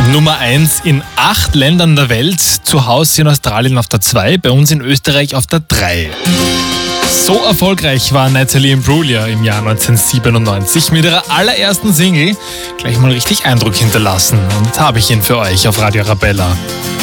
Nummer 1 in 8 Ländern der Welt, zu Hause in Australien auf der 2, bei uns in Österreich auf der 3. So erfolgreich war Natalie Imbruglia im Jahr 1997 mit ihrer allerersten Single. Gleich mal richtig Eindruck hinterlassen und habe ich ihn für euch auf Radio Arabella.